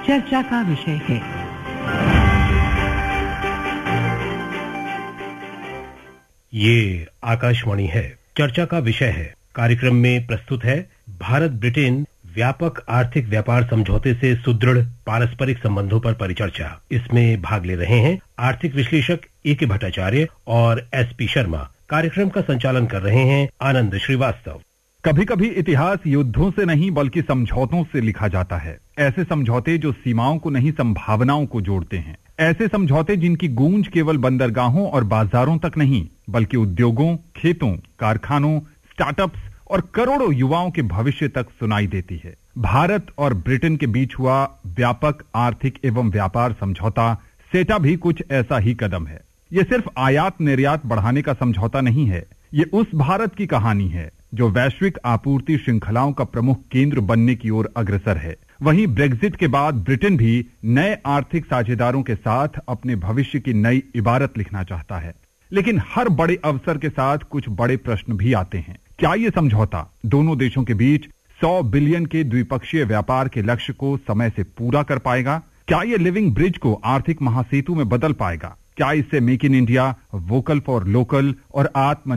चर्चा का विषय है। ये आकाशवाणी है, चर्चा का विषय है। कार्यक्रम में प्रस्तुत है भारत ब्रिटेन व्यापक आर्थिक व्यापार समझौते से सुदृढ़ पारस्परिक संबंधों पर परिचर्चा। इसमें भाग ले रहे हैं आर्थिक विश्लेषक ए.के. भट्टाचार्य और एस.पी. शर्मा। कार्यक्रम का संचालन कर रहे हैं आनंद श्रीवास्तव। कभी कभी इतिहास युद्धों से नहीं बल्कि समझौतों से लिखा जाता है। ऐसे समझौते जो सीमाओं को नहीं संभावनाओं को जोड़ते हैं। ऐसे समझौते जिनकी गूंज केवल बंदरगाहों और बाजारों तक नहीं बल्कि उद्योगों, खेतों, कारखानों, स्टार्टअप्स और करोड़ों युवाओं के भविष्य तक सुनाई देती है। भारत और ब्रिटेन के बीच हुआ व्यापक आर्थिक एवं व्यापार समझौता सेटा भी कुछ ऐसा ही कदम है। ये सिर्फ आयात निर्यात बढ़ाने का समझौता नहीं है। ये उस भारत की कहानी है जो वैश्विक आपूर्ति श्रृंखलाओं का प्रमुख केंद्र बनने की ओर अग्रसर है। वहीं ब्रेक्जिट के बाद ब्रिटेन भी नए आर्थिक साझेदारों के साथ अपने भविष्य की नई इबारत लिखना चाहता है। लेकिन हर बड़े अवसर के साथ कुछ बड़े प्रश्न भी आते हैं। क्या ये समझौता दोनों देशों के बीच 100 बिलियन के द्विपक्षीय व्यापार के लक्ष्य को समय से पूरा कर पाएगा? क्या ये लिविंग ब्रिज को आर्थिक महासेतु में बदल पाएगा? क्या इससे make in India, vocal for local और आत्म